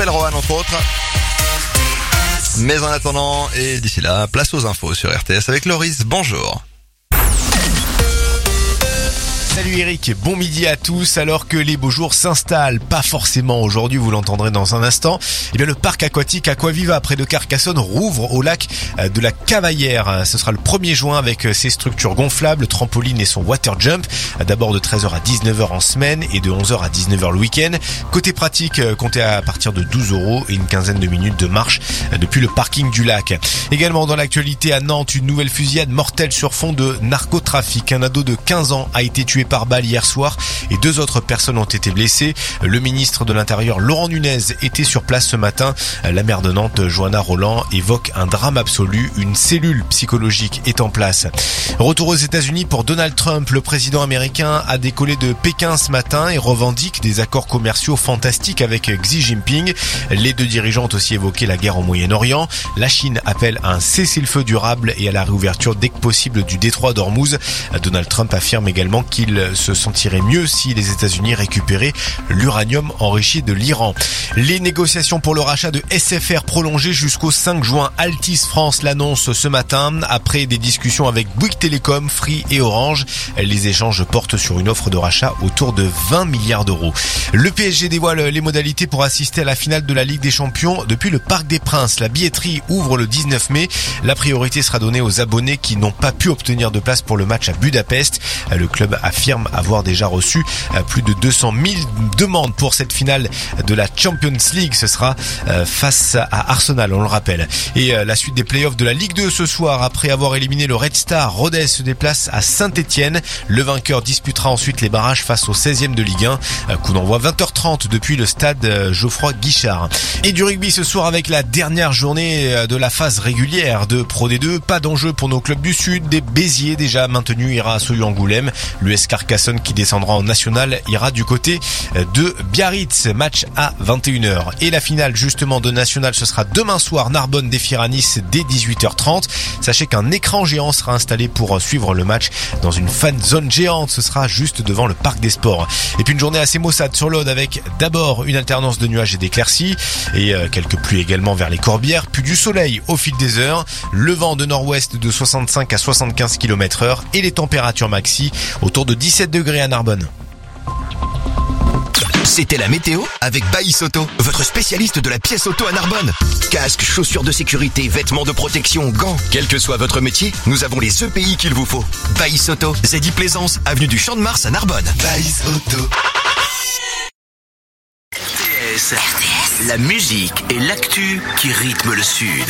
Rohan entre autres. Mais en attendant, et d'ici là, place aux infos sur RTS avec Loris. Bonjour. Salut Eric, bon midi à tous. Alors que les beaux jours s'installent, pas forcément aujourd'hui, vous l'entendrez dans un instant, eh bien le parc aquatique Aquaviva près de Carcassonne rouvre au lac de la Cavaillère. Ce sera le 1er juin avec ses structures gonflables, trampoline et son water jump. D'abord de 13h à 19h en semaine et de 11h à 19h le week-end. Côté pratique, comptez à partir de 12 € et une quinzaine de minutes de marche depuis le parking du lac. Également dans l'actualité à Nantes, une nouvelle fusillade mortelle sur fond de narcotrafic. Un ado de 15 ans a été tué par balle hier soir et 2 autres personnes ont été blessées. Le ministre de l'Intérieur Laurent Nunez était sur place ce matin. La maire de Nantes, Johanna Roland, évoque un drame absolu. Une cellule psychologique est en place. Retour aux États-Unis pour Donald Trump. Le président américain a décollé de Pékin ce matin et revendique des accords commerciaux fantastiques avec Xi Jinping. Les deux dirigeants ont aussi évoqué la guerre au Moyen-Orient. La Chine appelle à un cessez-le-feu durable et à la réouverture dès que possible du détroit d'Ormuz. Donald Trump affirme également qu'il se sentirait mieux si les États-Unis récupéraient l'uranium enrichi de l'Iran. Les négociations pour le rachat de SFR prolongées jusqu'au 5 juin. Altice France l'annonce ce matin après des discussions avec Bouygues Télécom, Free et Orange. Les échanges portent sur une offre de rachat autour de 20 milliards d'euros. Le PSG dévoile les modalités pour assister à la finale de la Ligue des Champions depuis le Parc des Princes. La billetterie ouvre le 19 mai. La priorité sera donnée aux abonnés qui n'ont pas pu obtenir de place pour le match à Budapest. Le club affirme avoir déjà reçu plus de 200 000 demandes pour cette finale de la Champions League. Ce sera face à Arsenal, on le rappelle. Et la suite des playoffs de la Ligue 2 ce soir, après avoir éliminé le Red Star, Rodez se déplace à Saint-Etienne. Le vainqueur disputera ensuite les barrages face au 16e de Ligue 1. Coup d'envoi 20h30 depuis le stade Geoffroy Guichard. Et du rugby ce soir avec la dernière journée de la phase régulière de Pro D2. Pas d'enjeu pour nos clubs du Sud. Des Béziers déjà maintenus ira à Soyou-Angoulême. L'US Carcassonne qui descendra en national ira du côté de Biarritz. Match à 21h. Et la finale justement de national, ce sera demain soir. Narbonne défiera Nice dès 18h30. Sachez qu'un écran géant sera installé pour suivre le match dans une fan zone géante. Ce sera juste devant le parc des sports. Et puis une journée assez maussade sur l'Aude avec d'abord une alternance de nuages et d'éclaircies et quelques pluies également vers les Corbières, puis du soleil au fil des heures. Le vent de nord-ouest de 65 à 75 km/h et les températures maxi autour de 17 degrés à Narbonne. C'était la météo avec Baïs Auto, votre spécialiste de la pièce auto à Narbonne. Casques, chaussures de sécurité, vêtements de protection, gants. Quel que soit votre métier, nous avons les EPI qu'il vous faut. Baïs Auto, Zedi Plaisance, avenue du Champ de Mars à Narbonne. Baïs Auto. RTS, la musique et l'actu qui rythment le Sud.